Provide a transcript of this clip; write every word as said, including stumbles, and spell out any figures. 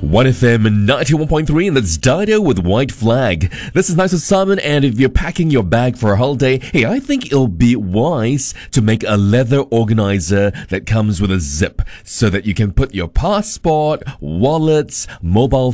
one F M ninety-one point three, and that's Dido with White Flag. This is Nice with Simon, and if you're packing your bag for a holiday, hey, I think it'll be wise to make a leather organizer that comes with a zip so that you can put your passport, wallets, mobile